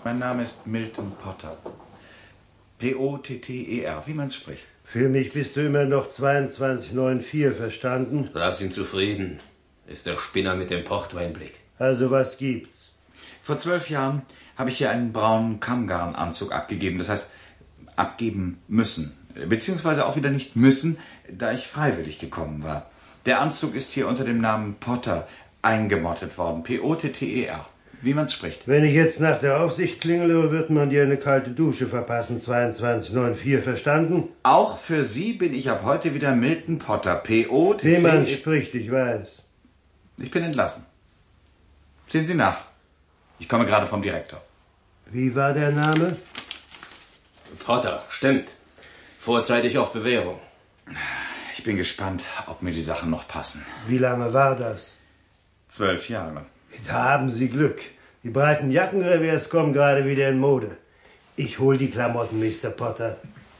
Mein Name ist Milton Potter. P-O-T-T-E-R, wie man es spricht. Für mich bist du immer noch 2294, verstanden? Lass ihn zufrieden. Ist der Spinner mit dem Portweinblick. Also was gibt's? Vor 12 Jahren habe ich hier einen braunen Kammgarnanzug abgegeben. Das heißt, abgeben müssen. Beziehungsweise auch wieder nicht müssen, da ich freiwillig gekommen war. Der Anzug ist hier unter dem Namen Potter eingemottet worden. P-O-T-T-E-R. Wie man es spricht. Wenn ich jetzt nach der Aufsicht klingele, wird man dir eine kalte Dusche verpassen. 2294, verstanden? Auch für Sie bin ich ab heute wieder Milton Potter. P-O-T-T-E-R. Wie man spricht, ich weiß. Ich bin entlassen. Sehen Sie nach. Ich komme gerade vom Direktor. Wie war der Name? Potter, stimmt. Vorzeitig auf Bewährung. Ich bin gespannt, ob mir die Sachen noch passen. Wie lange war das? 12 Jahre. Da haben Sie Glück. Die breiten Jackenrevers kommen gerade wieder in Mode. Ich hol die Klamotten, Mr. Potter.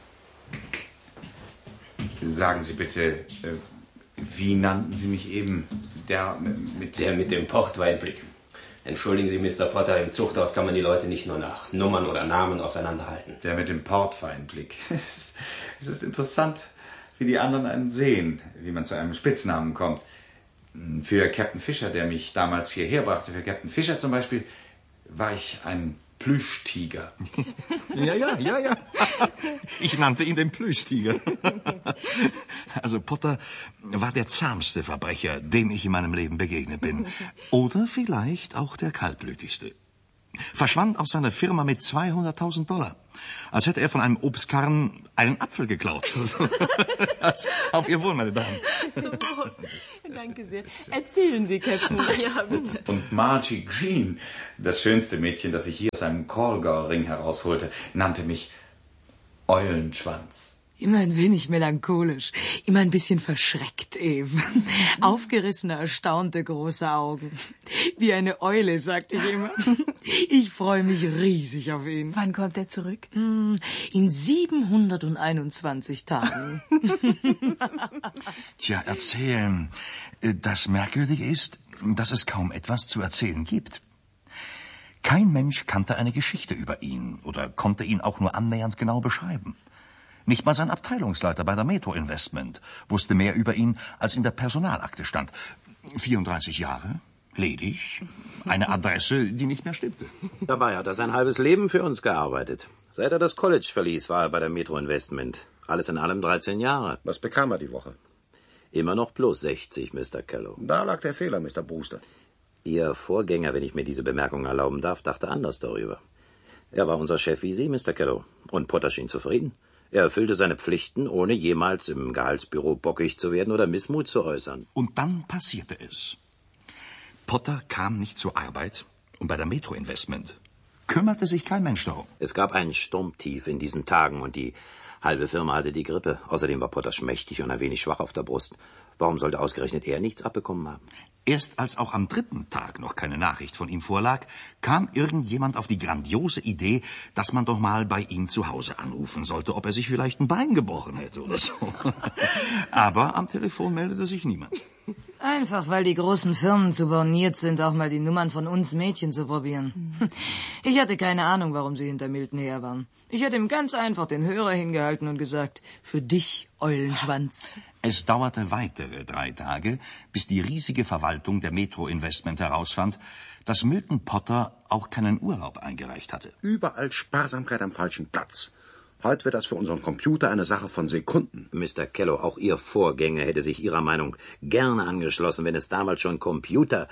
Sagen Sie bitte, wie nannten Sie mich eben? Der mit dem Portweinblick. Entschuldigen Sie, Mr. Potter, im Zuchthaus kann man die Leute nicht nur nach Nummern oder Namen auseinanderhalten. Der mit dem Portweinblick. Es ist interessant, wie die anderen einen sehen, wie man zu einem Spitznamen kommt. Für Captain Fischer, der mich damals hierher brachte, für Captain Fischer zum Beispiel, war ich ein Plüschtiger. Ja. Ich nannte ihn den Plüschtiger. Also Potter war der zahmste Verbrecher, dem ich in meinem Leben begegnet bin. Oder vielleicht auch der kaltblütigste. Verschwand aus seiner Firma mit $200.000. Als hätte er von einem Obstkarren einen Apfel geklaut. Also, auf Ihr Wohl, meine Damen. Zum Wohl. Danke sehr. Erzählen Sie, Captain. Ja, bitte. Und Margie Green, das schönste Mädchen, das ich hier aus einem Callgirl-Ring herausholte, nannte mich Eulenschwanz. Immer ein wenig melancholisch, immer ein bisschen verschreckt eben. Aufgerissene, erstaunte große Augen. Wie eine Eule, sagte ich immer. Ich freue mich riesig auf ihn. Wann kommt er zurück? In 721 Tagen. Tja, erzählen. Das Merkwürdige ist, dass es kaum etwas zu erzählen gibt. Kein Mensch kannte eine Geschichte über ihn oder konnte ihn auch nur annähernd genau beschreiben. Nicht mal sein Abteilungsleiter bei der Metro Investment wusste mehr über ihn, als in der Personalakte stand. 34 Jahre, ledig, eine Adresse, die nicht mehr stimmte. Dabei hat er sein halbes Leben für uns gearbeitet. Seit er das College verließ, war er bei der Metro Investment. Alles in allem 13 Jahre. Was bekam er die Woche? Immer noch plus 60, Mr. Kello. Da lag der Fehler, Mr. Brewster. Ihr Vorgänger, wenn ich mir diese Bemerkung erlauben darf, dachte anders darüber. Er war unser Chef wie Sie, Mr. Kello. Und Potter schien zufrieden. Er erfüllte seine Pflichten, ohne jemals im Gehaltsbüro bockig zu werden oder Missmut zu äußern. Und dann passierte es. Potter kam nicht zur Arbeit und bei der Metro Investment kümmerte sich kein Mensch darum. Es gab ein Sturmtief in diesen Tagen und die halbe Firma hatte die Grippe. Außerdem war Potter schmächtig und ein wenig schwach auf der Brust. Warum sollte ausgerechnet er nichts abbekommen haben? Erst als auch am 3. Tag noch keine Nachricht von ihm vorlag, kam irgendjemand auf die grandiose Idee, dass man doch mal bei ihm zu Hause anrufen sollte, ob er sich vielleicht ein Bein gebrochen hätte oder so. Aber am Telefon meldete sich niemand. Einfach, weil die großen Firmen zu borniert sind, auch mal die Nummern von uns Mädchen zu probieren. Ich hatte keine Ahnung, warum sie hinter Milton her waren. Ich hätte ihm ganz einfach den Hörer hingehalten und gesagt, für dich, Eulenschwanz. Es dauerte weitere 3 Tage, bis die riesige Verwaltung der Metro Investment herausfand, dass Milton Potter auch keinen Urlaub eingereicht hatte. Überall Sparsamkeit am falschen Platz. Heute wird das für unseren Computer eine Sache von Sekunden. Mr. Kello, auch Ihr Vorgänger hätte sich Ihrer Meinung gerne angeschlossen, wenn es damals schon Computer...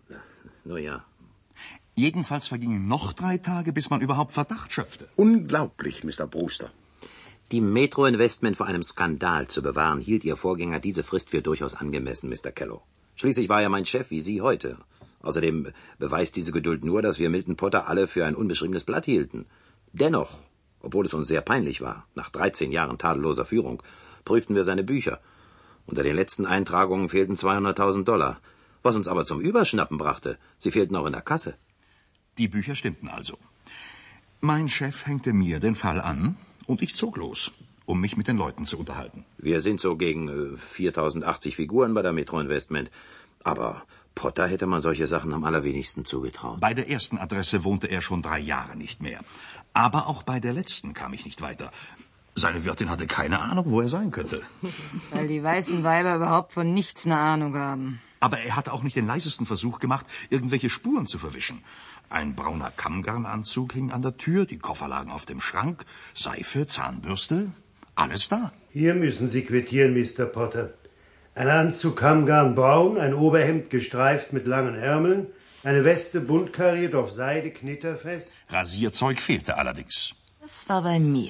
Nur ja. Jedenfalls vergingen noch 3 Tage, bis man überhaupt Verdacht schöpfte. Unglaublich, Mr. Brewster. Die Metro Investment vor einem Skandal zu bewahren, hielt Ihr Vorgänger diese Frist für durchaus angemessen, Mr. Kello. Schließlich war er mein Chef, wie Sie heute. Außerdem beweist diese Geduld nur, dass wir Milton Potter alle für ein unbeschriebenes Blatt hielten. Dennoch, obwohl es uns sehr peinlich war, nach 13 Jahren tadelloser Führung, prüften wir seine Bücher. Unter den letzten Eintragungen fehlten $200.000. Was uns aber zum Überschnappen brachte, sie fehlten auch in der Kasse. Die Bücher stimmten also. Mein Chef hängte mir den Fall an und ich zog los, um mich mit den Leuten zu unterhalten. Wir sind so gegen 4.080 Figuren bei der Metro Investment. Aber Potter hätte man solche Sachen am allerwenigsten zugetraut. Bei der ersten Adresse wohnte er schon 3 Jahre nicht mehr. Aber auch bei der letzten kam ich nicht weiter. Seine Wirtin hatte keine Ahnung, wo er sein könnte. Weil die weißen Weiber überhaupt von nichts eine Ahnung haben. Aber er hatte auch nicht den leisesten Versuch gemacht, irgendwelche Spuren zu verwischen. Ein brauner Kammgarnanzug hing an der Tür, die Koffer lagen auf dem Schrank, Seife, Zahnbürste, alles da. Hier müssen Sie quittieren, Mr. Potter. Ein Anzug Kammgarn braun, ein Oberhemd gestreift mit langen Ärmeln, eine Weste bunt kariert auf Seide, knitterfest. Rasierzeug fehlte allerdings. Das war bei mir.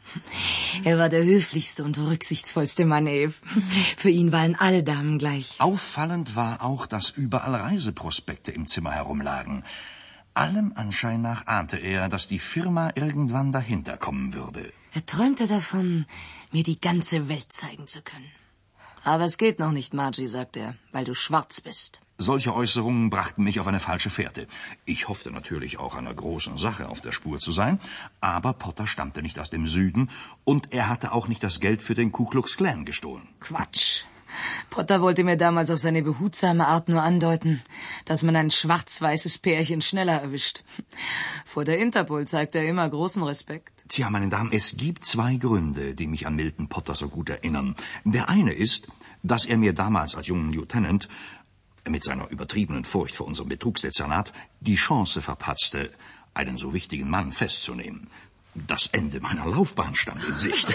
Er war der höflichste und rücksichtsvollste Mann, Eve. Für ihn waren alle Damen gleich. Auffallend war auch, dass überall Reiseprospekte im Zimmer herumlagen. Allem Anschein nach ahnte er, dass die Firma irgendwann dahinter kommen würde. Er träumte davon, mir die ganze Welt zeigen zu können. Aber es geht noch nicht, Margie, sagt er, weil du schwarz bist. Solche Äußerungen brachten mich auf eine falsche Fährte. Ich hoffte natürlich auch einer großen Sache auf der Spur zu sein, aber Potter stammte nicht aus dem Süden und er hatte auch nicht das Geld für den Ku Klux Klan gestohlen. Quatsch. Potter wollte mir damals auf seine behutsame Art nur andeuten, dass man ein schwarz-weißes Pärchen schneller erwischt. Vor der Interpol zeigt er immer großen Respekt. Tja, meine Damen, es gibt 2 Gründe, die mich an Milton Potter so gut erinnern. Der eine ist, dass er mir damals als jungen Lieutenant mit seiner übertriebenen Furcht vor unserem Betrugsdezernat die Chance verpatzte, einen so wichtigen Mann festzunehmen. Das Ende meiner Laufbahn stand in Sicht.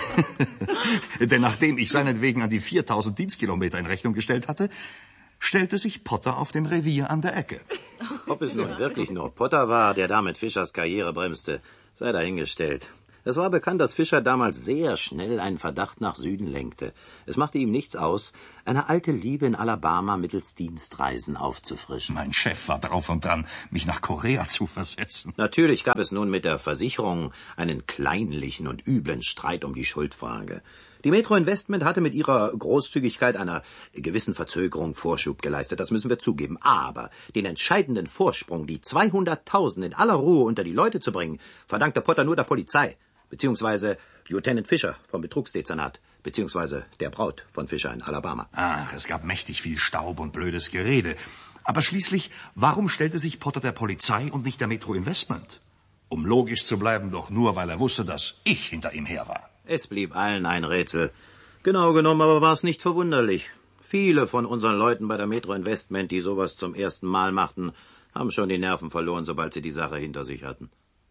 Denn nachdem ich seinetwegen an die 4000 Dienstkilometer in Rechnung gestellt hatte, stellte sich Potter auf dem Revier an der Ecke. Ob es nun wirklich nur Potter war, der damit Fischers Karriere bremste, sei dahingestellt. Es war bekannt, dass Fischer damals sehr schnell einen Verdacht nach Süden lenkte. Es machte ihm nichts aus, eine alte Liebe in Alabama mittels Dienstreisen aufzufrischen. Mein Chef war drauf und dran, mich nach Korea zu versetzen. Natürlich gab es nun mit der Versicherung einen kleinlichen und üblen Streit um die Schuldfrage. Die Metro Investment hatte mit ihrer Großzügigkeit einer gewissen Verzögerung Vorschub geleistet, das müssen wir zugeben. Aber den entscheidenden Vorsprung, die 200.000 in aller Ruhe unter die Leute zu bringen, verdankte Potter nur der Polizei, beziehungsweise Lieutenant Fisher vom Betrugsdezernat, beziehungsweise der Braut von Fisher in Alabama. Ach, es gab mächtig viel Staub und blödes Gerede. Aber schließlich, warum stellte sich Potter der Polizei und nicht der Metro Investment? Um logisch zu bleiben, doch nur, weil er wusste, dass ich hinter ihm her war. Es blieb allen ein Rätsel. Genau genommen aber war es nicht verwunderlich. Viele von unseren Leuten bei der Metro Investment, die sowas zum ersten Mal machten, haben schon die Nerven verloren, sobald sie die Sache hinter sich hatten.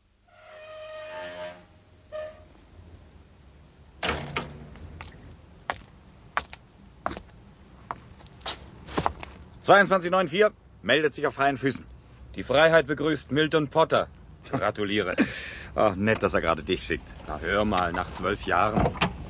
(2294) meldet sich auf freien Füßen. Die Freiheit begrüßt Milton Potter. Gratuliere. Ach, nett, dass er gerade dich schickt. Na, hör mal, nach 12 Jahren.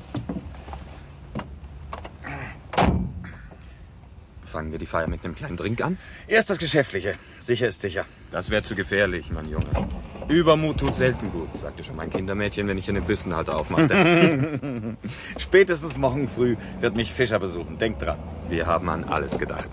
Fangen wir die Feier mit einem kleinen Drink an? Erst das Geschäftliche. Sicher ist sicher. Das wäre zu gefährlich, mein Junge. Übermut tut selten gut, sagte schon mein Kindermädchen, wenn ich einen Büstenhalter aufmachte. Spätestens morgen früh wird mich Fischer besuchen. Denk dran. Wir haben an alles gedacht.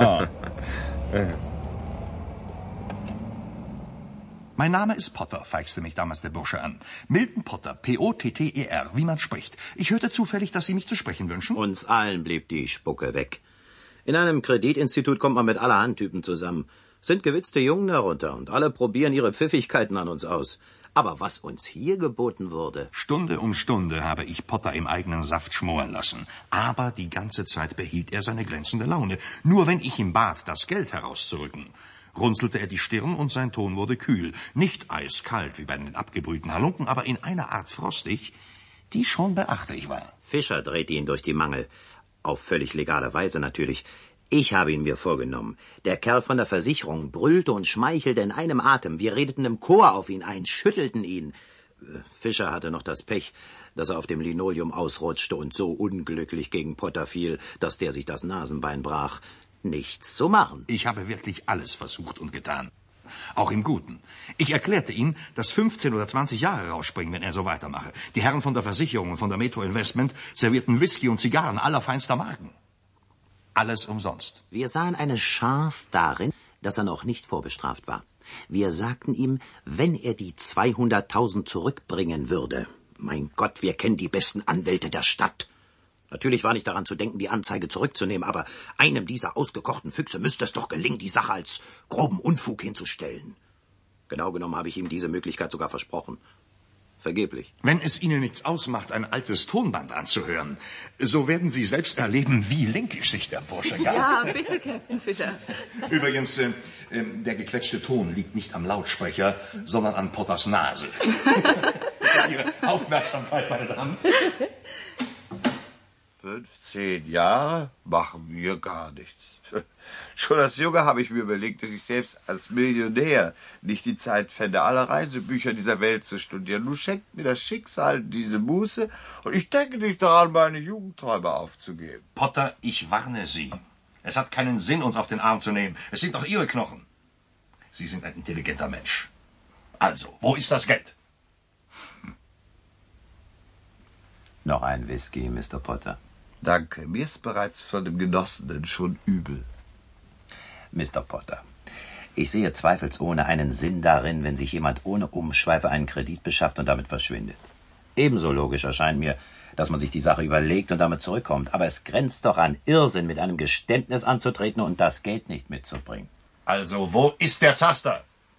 Mein Name ist Potter, feixte mich damals der Bursche an. Milton Potter, P-O-T-T-E-R, wie man spricht. Ich hörte zufällig, dass Sie mich zu sprechen wünschen. Uns allen blieb die Spucke weg. In einem Kreditinstitut kommt man mit allerhand Typen zusammen. Sind gewitzte Jungen darunter und alle probieren ihre Pfiffigkeiten an uns aus. Aber was uns hier geboten wurde... Stunde um Stunde habe ich Potter im eigenen Saft schmoren lassen. Aber die ganze Zeit behielt er seine glänzende Laune. Nur wenn ich ihn bat, das Geld herauszurücken, runzelte er die Stirn und sein Ton wurde kühl. Nicht eiskalt wie bei den abgebrühten Halunken, aber in einer Art frostig, die schon beachtlich war. Fischer drehte ihn durch die Mangel. Auf völlig legale Weise natürlich. Ich habe ihn mir vorgenommen. Der Kerl von der Versicherung brüllte und schmeichelte in einem Atem. Wir redeten im Chor auf ihn ein, schüttelten ihn. Fischer hatte noch das Pech, dass er auf dem Linoleum ausrutschte und so unglücklich gegen Potter fiel, dass der sich das Nasenbein brach. Nichts zu machen. Ich habe wirklich alles versucht und getan. Auch im Guten. Ich erklärte ihm, dass 15 oder 20 Jahre rausspringen, wenn er so weitermache. Die Herren von der Versicherung und von der Metro Investment servierten Whisky und Zigarren allerfeinster Marken. Alles umsonst. Wir sahen eine Chance darin, dass er noch nicht vorbestraft war. Wir sagten ihm, wenn er die 200.000 zurückbringen würde. Mein Gott, wir kennen die besten Anwälte der Stadt. Natürlich war nicht daran zu denken, die Anzeige zurückzunehmen, aber einem dieser ausgekochten Füchse müsste es doch gelingen, die Sache als groben Unfug hinzustellen. Genau genommen habe ich ihm diese Möglichkeit sogar versprochen. Vergeblich. Wenn es Ihnen nichts ausmacht, ein altes Tonband anzuhören, so werden Sie selbst erleben, wie linkisch sich der Bursche gab. Ja, bitte, Captain Fischer. Übrigens, der gequetschte Ton liegt nicht am Lautsprecher, sondern an Potters Nase. Ihre Aufmerksamkeit, meine Damen. 15 Jahre machen mir gar nichts. Schon als Junge habe ich mir überlegt, dass ich selbst als Millionär nicht die Zeit fände, alle Reisebücher dieser Welt zu studieren. Nun schenkt mir das Schicksal diese Muße und ich denke nicht daran, meine Jugendträume aufzugeben. Potter, ich warne Sie. Es hat keinen Sinn, uns auf den Arm zu nehmen. Es sind doch Ihre Knochen. Sie sind ein intelligenter Mensch. Also, wo ist das Geld? Noch ein Whisky, Mr. Potter. Danke, mir ist bereits von dem Genossenen schon übel. Mr. Potter, ich sehe zweifelsohne einen Sinn darin, wenn sich jemand ohne Umschweife einen Kredit beschafft und damit verschwindet. Ebenso logisch erscheint mir, dass man sich die Sache überlegt und damit zurückkommt. Aber es grenzt doch an Irrsinn, mit einem Geständnis anzutreten und das Geld nicht mitzubringen. Also, wo ist der Zaster?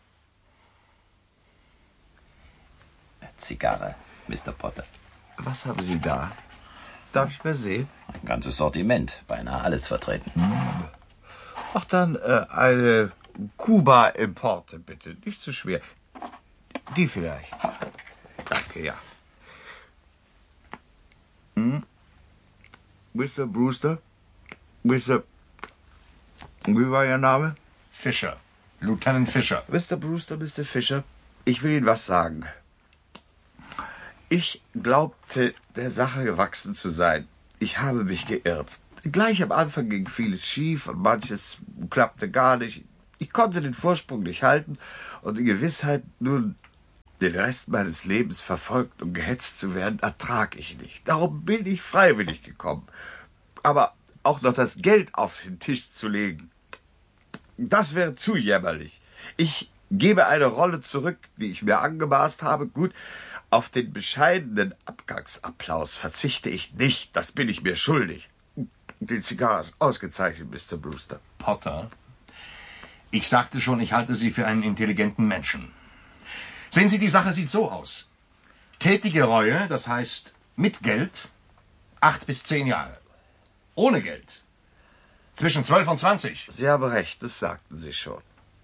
Zigarre, Mr. Potter. Was haben Sie da? Darf ich mal sehen? Ein ganzes Sortiment, beinahe alles vertreten. Ach, dann eine Kuba-Importe, bitte. Nicht zu schwer. Die vielleicht. Danke, ja. Mr. Brewster? Mr. Wie war Ihr Name? Fischer. Lieutenant Fischer. Mr. Brewster, Mr. Fischer, ich will Ihnen was sagen. Ich glaubte, der Sache gewachsen zu sein. Ich habe mich geirrt. Gleich am Anfang ging vieles schief und manches klappte gar nicht. Ich konnte den Vorsprung nicht halten und die Gewissheit, nun den Rest meines Lebens verfolgt und gehetzt zu werden, ertrag ich nicht. Darum bin ich freiwillig gekommen. Aber auch noch das Geld auf den Tisch zu legen, das wäre zu jämmerlich. Ich gebe eine Rolle zurück, die ich mir angemaßt habe. Gut, auf den bescheidenen Abgangsapplaus verzichte ich nicht. Das bin ich mir schuldig. Die Zigarre ist ausgezeichnet, Mr. Brewster. Potter, ich sagte schon, ich halte Sie für einen intelligenten Menschen. Sehen Sie, die Sache sieht so aus. Tätige Reue, das heißt mit Geld, 8 bis 10 Jahre. Ohne Geld, zwischen 12 und 20. Sie haben recht, das sagten Sie schon.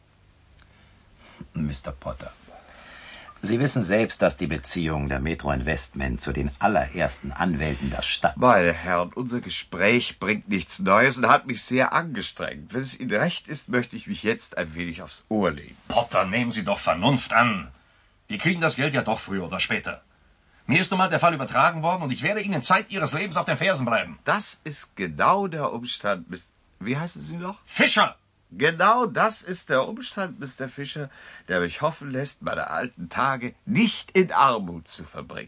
Mr. Potter, Sie wissen selbst, dass die Beziehung der Metro Investment zu den allerersten Anwälten der Stadt... Meine Herren, unser Gespräch bringt nichts Neues und hat mich sehr angestrengt. Wenn es Ihnen recht ist, möchte ich mich jetzt ein wenig aufs Ohr legen. Potter, nehmen Sie doch Vernunft an. Wir kriegen das Geld ja doch früher oder später. Mir ist nun mal der Fall übertragen worden und ich werde Ihnen Zeit Ihres Lebens auf den Fersen bleiben. Das ist genau der Umstand, Mr. Wie heißen Sie noch? Fischer! Genau das ist der Umstand, Mr. Fischer, der mich hoffen lässt, meine alten Tage nicht in Armut zu verbringen.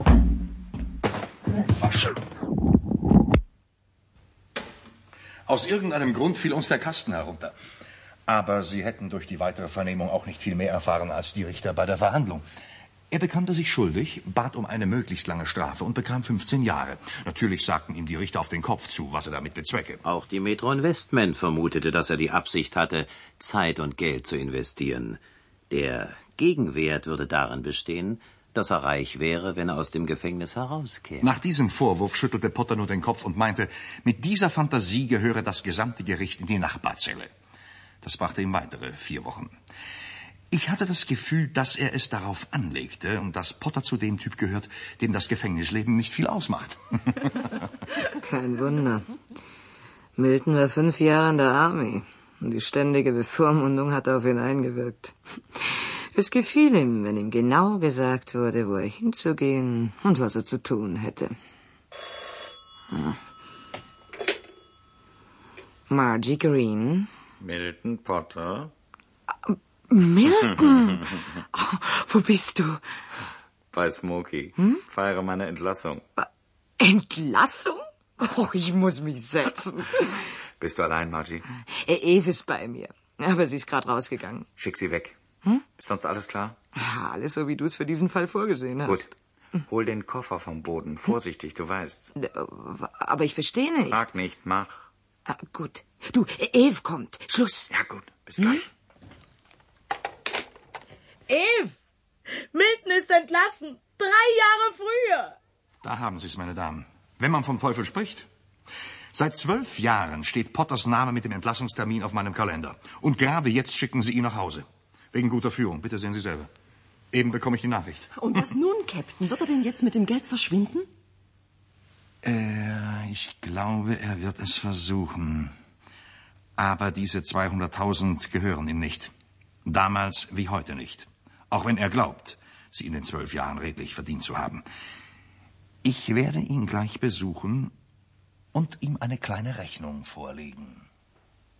Aus irgendeinem Grund fiel uns der Kasten herunter. Aber Sie hätten durch die weitere Vernehmung auch nicht viel mehr erfahren als die Richter bei der Verhandlung. Er bekannte sich schuldig, bat um eine möglichst lange Strafe und bekam 15 Jahre. Natürlich sagten ihm die Richter auf den Kopf zu, was er damit bezwecke. Auch die Metro Investment vermutete, dass er die Absicht hatte, Zeit und Geld zu investieren. Der Gegenwert würde darin bestehen, dass er reich wäre, wenn er aus dem Gefängnis herauskäme. Nach diesem Vorwurf schüttelte Potter nur den Kopf und meinte, mit dieser Fantasie gehöre das gesamte Gericht in die Nachbarzelle. Das brachte ihm weitere 4 Wochen. Ich hatte das Gefühl, dass er es darauf anlegte und dass Potter zu dem Typ gehört, dem das Gefängnisleben nicht viel ausmacht. Kein Wunder. Milton war 5 Jahre in der Army und die ständige Bevormundung hat auf ihn eingewirkt. Es gefiel ihm, wenn ihm genau gesagt wurde, wo er hinzugehen und was er zu tun hätte. Margie Green. Milton Potter. Milton! Oh, wo bist du? Bei Smokey. Feiere meine Entlassung. Entlassung? Oh, ich muss mich setzen. Bist du allein, Margie? Eve ist bei mir, aber sie ist gerade rausgegangen. Schick sie weg. Ist sonst alles klar? Ja, alles so, wie du es für diesen Fall vorgesehen hast. Gut. Hol den Koffer vom Boden. Vorsichtig, du weißt. Aber ich verstehe nicht. Frag nicht, mach. Ah, gut. Du, Eve kommt. Schluss. Ja gut, bis gleich. Eve! Milton ist entlassen. 3 Jahre früher. Da haben Sie es, meine Damen. Wenn man vom Teufel spricht. Seit 12 Jahren steht Potters Name mit dem Entlassungstermin auf meinem Kalender. Und gerade jetzt schicken Sie ihn nach Hause. Wegen guter Führung. Bitte sehen Sie selber. Eben bekomme ich die Nachricht. Und was nun, Captain? Wird er denn jetzt mit dem Geld verschwinden? Ich glaube, er wird es versuchen. Aber diese 200.000 gehören ihm nicht. Damals wie heute nicht. Auch wenn er glaubt, sie in den 12 Jahren redlich verdient zu haben. Ich werde ihn gleich besuchen und ihm eine kleine Rechnung vorlegen.